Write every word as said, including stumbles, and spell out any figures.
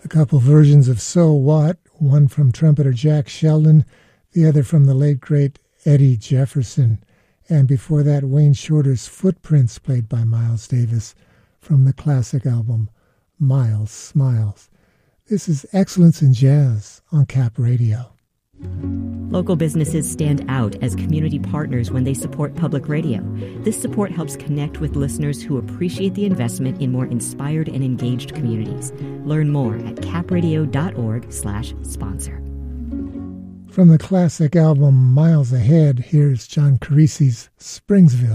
a couple versions of So What, one from trumpeter Jack Sheldon, the other from the late, great Eddie Jefferson. And before that, Wayne Shorter's Footprints, played by Miles Davis, from the classic album Miles Smiles. This is Excellence in Jazz on Cap Radio. Local businesses stand out as community partners when they support public radio. This support helps connect with listeners who appreciate the investment in more inspired and engaged communities. Learn more at capradio.org slash sponsor. From the classic album Miles Ahead, here's John Carisi's Springsville.